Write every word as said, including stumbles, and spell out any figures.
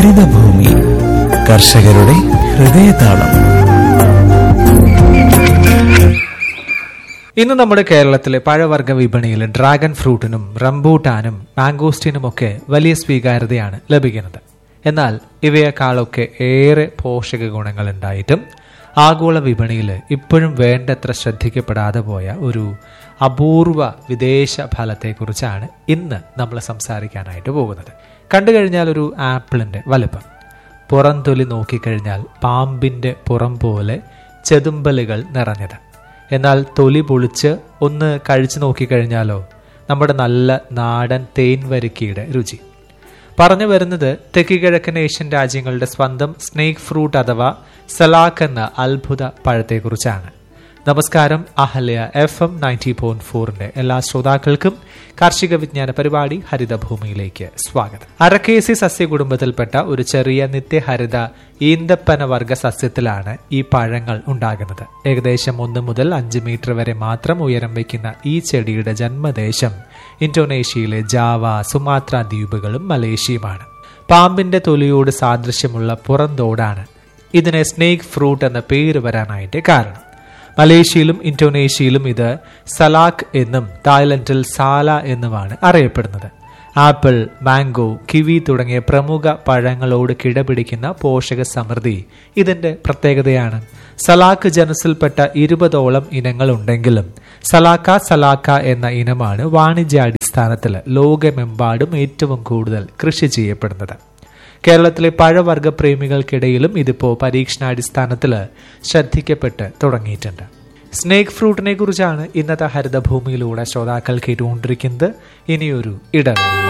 ഹരിതഭൂമി കർഷകരുടെ ഹൃദയതാളം. ഇന്ന് നമ്മുടെ കേരളത്തിലെ പഴവർഗ്ഗ വിപണിയിൽ ഡ്രാഗൺ ഫ്രൂട്ടിനും റംബൂട്ടാനും മാംഗോസ്റ്റിനും ഒക്കെ വലിയ സ്വീകാര്യതയാണ് ലഭിക്കുന്നത്. എന്നാൽ ഇവയെക്കാളൊക്കെ ഏറെ പോഷക ഗുണങ്ങൾ ഉണ്ടായിട്ടും ആഗോള വിപണിയിൽ ഇപ്പോഴും വേണ്ടത്ര ശ്രദ്ധിക്കപ്പെടാതെ പോയ ഒരു അപൂർവ വിദേശ ഫലത്തെക്കുറിച്ചാണ് ഇന്ന് നമ്മൾ സംസാരിക്കാനായിട്ട് പോകുന്നത്. കണ്ടു കഴിഞ്ഞാൽ ഒരു ആപ്പിളിൻ്റെ വലുപ്പം, പുറംതൊലി നോക്കിക്കഴിഞ്ഞാൽ പാമ്പിൻ്റെ പുറം പോലെ ചെതുമ്പലുകൾ നിറഞ്ഞത്. എന്നാൽ തൊലി പൊളിച്ച് ഒന്ന് കഴിച്ചു നോക്കിക്കഴിഞ്ഞാലോ നമ്മുടെ നല്ല നാടൻ തേൻ വരിക്കയുടെ രുചി. പറഞ്ഞു വരുന്നത് തെക്ക് കിഴക്കൻ ഏഷ്യൻ രാജ്യങ്ങളുടെ സ്വന്തം സ്നേക്ക് ഫ്രൂട്ട് അഥവാ സലാക്ക് എന്ന അത്ഭുത പഴത്തെക്കുറിച്ചാണ്. നമസ്കാരം, Ahalya F M ninety point ഫോറിന്റെ എല്ലാ ശ്രോതാക്കൾക്കും കാർഷിക വിജ്ഞാന പരിപാടി ഹരിതഭൂമിയിലേക്ക് സ്വാഗതം. അരക്കേസി സസ്യകുടുംബത്തിൽപ്പെട്ട ഒരു ചെറിയ നിത്യഹരിത ഈന്തപ്പന വർഗ സസ്യത്തിലാണ് ഈ പഴങ്ങൾ ഉണ്ടാകുന്നത്. ഏകദേശം ഒന്ന് മുതൽ അഞ്ച് മീറ്റർ വരെ മാത്രം ഉയരം വയ്ക്കുന്ന ഈ ചെടിയുടെ ജന്മദേശം ഇന്തോനേഷ്യയിലെ ജാവ, സുമാത്ര ദ്വീപുകളും മലേഷ്യയുമാണ്. പാമ്പിന്റെ തൊലിയോട് സാദൃശ്യമുള്ള പുറന്തോടാണ് ഇതിനെ സ്നേക്ക് ഫ്രൂട്ട് എന്ന പേര് വരാനായിട്ട് കാരണം. മലേഷ്യയിലും ഇന്തോനേഷ്യയിലും ഇത് സലാക്ക് എന്നും തായ്ലൻഡിൽ സാല എന്നുമാണ് അറിയപ്പെടുന്നത്. ആപ്പിൾ, മാംഗോ, കിവി തുടങ്ങിയ പ്രമുഖ പഴങ്ങളോട് കിടപിടിക്കുന്ന പോഷക സമൃദ്ധി ഇതിന്റെ പ്രത്യേകതയാണ്. സലാക്ക് ജനസിൽപ്പെട്ട ഇരുപതോളം ഇനങ്ങൾ ഉണ്ടെങ്കിലും സലാക്ക സലാക്ക എന്ന ഇനമാണ് വാണിജ്യാടിസ്ഥാനത്തിൽ ലോകമെമ്പാടും ഏറ്റവും കൂടുതൽ കൃഷി ചെയ്യപ്പെടുന്നത്. കേരളത്തിലെ പഴവർഗ്ഗ പ്രേമികൾക്കിടയിലും ഇതിപ്പോ പരീക്ഷണാടിസ്ഥാനത്തിൽ ശ്രദ്ധിക്കപ്പെട്ട് തുടങ്ങിയിട്ടുണ്ട്. സ്നേക്ക് ഫ്രൂട്ടിനെ കുറിച്ചാണ് ഇന്നത്തെ ഹരിതഭൂമിയിലൂടെ ശ്രോതാക്കൾ കേട്ടുകൊണ്ടിരിക്കുന്നത്. ഇനിയൊരു ഇടവേള.